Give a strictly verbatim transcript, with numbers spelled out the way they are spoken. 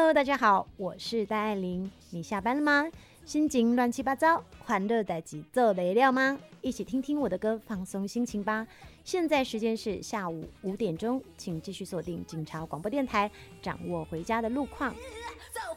Hello， 大家好，我是戴爱玲。你下班了吗？心情乱七八糟，欢乐代志做得了吗？一起听听我的歌，放松心情吧。现在时间是下午五点钟，请继续锁定警察广播电台，掌握回家的路况。